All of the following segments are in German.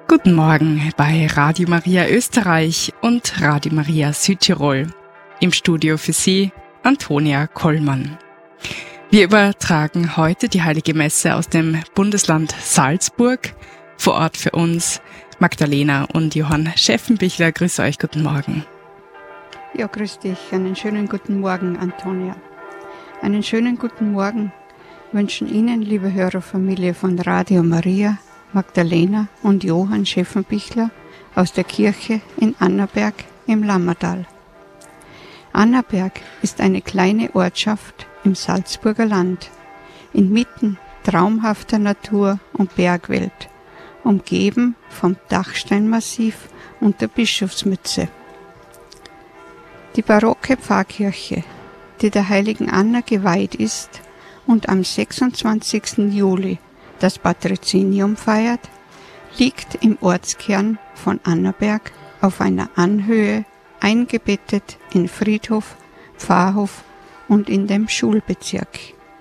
Guten Morgen bei Radio Maria Österreich und Radio Maria Südtirol. Im Studio für Sie Antonia Kollmann. Wir übertragen heute die Heilige Messe aus dem Bundesland Salzburg. Vor Ort für uns Magdalena und Johann Scheffenbichler. Grüß euch, guten Morgen. Ja, grüß dich. Einen schönen guten Morgen, Antonia. Einen schönen guten Morgen wünschen Ihnen, liebe Hörerfamilie von Radio Maria, Magdalena und Johann Scheffenbichler aus der Kirche in Annaberg im Lammertal. Annaberg ist eine kleine Ortschaft im Salzburger Land, inmitten traumhafter Natur und Bergwelt, umgeben vom Dachsteinmassiv und der Bischofsmütze. Die barocke Pfarrkirche, die der heiligen Anna geweiht ist und am 26. Juli das Patrozinium feiert, liegt im Ortskern von Annaberg auf einer Anhöhe, eingebettet in Friedhof, Pfarrhof und in dem Schulbezirk.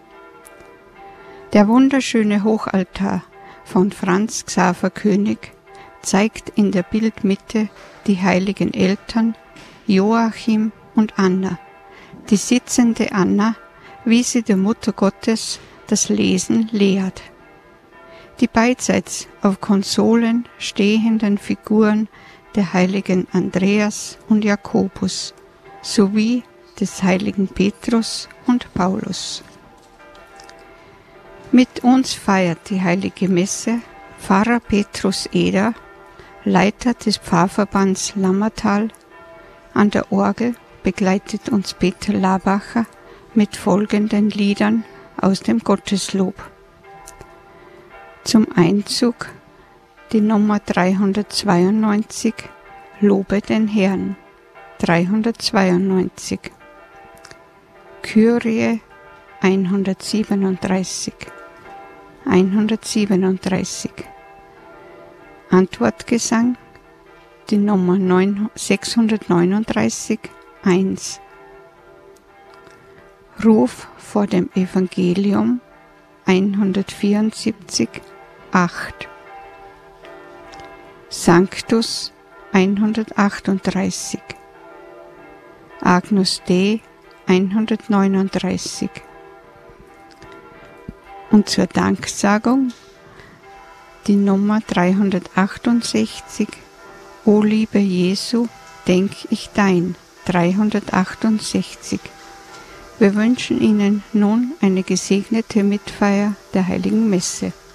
Der wunderschöne Hochaltar von Franz Xaver König zeigt in der Bildmitte die heiligen Eltern Joachim und Anna, die sitzende Anna, wie sie der Mutter Gottes das Lesen lehrt. Die beidseits auf Konsolen stehenden Figuren der heiligen Andreas und Jakobus sowie des heiligen Petrus und Paulus. Mit uns feiert die Heilige Messe Pfarrer Petrus Eder, Leiter des Pfarrverbands Lammertal. An der Orgel begleitet uns Peter Labacher mit folgenden Liedern aus dem Gotteslob. Zum Einzug die Nummer 392, Lobe den Herrn, 392. Kyrie 137, 137. Antwortgesang, die Nummer 639, 1. Ruf vor dem Evangelium, 174, 8. Sanctus 138. Agnus Dei 139. Und zur Danksagung die Nummer 368. O liebe Jesu, denk ich dein, 368. Wir wünschen Ihnen nun eine gesegnete Mitfeier der Heiligen Messe.